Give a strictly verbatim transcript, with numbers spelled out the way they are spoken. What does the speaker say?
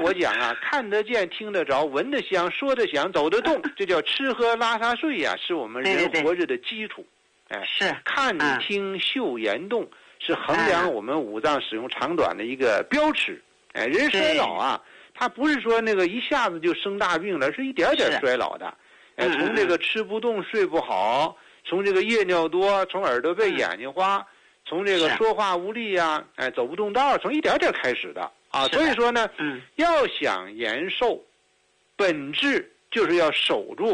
我讲啊，看得见、听得着、闻得香、说得响、走得动，这叫吃喝拉撒睡呀、啊，是我们人活着的基础。 哎，是看、听、嗅、言、动，是衡量我们五脏使用长短的一个标尺。哎，人衰老啊，他不是说那个一下子就生大病了，是一点点衰老的。哎，从这个吃不动、睡不好，从这个夜尿多，从耳朵背、眼睛花，从这个说话无力呀、啊，哎，走不动道，从一点点开始的啊。所以说呢， 嗯， 要想延寿，本质就是要守住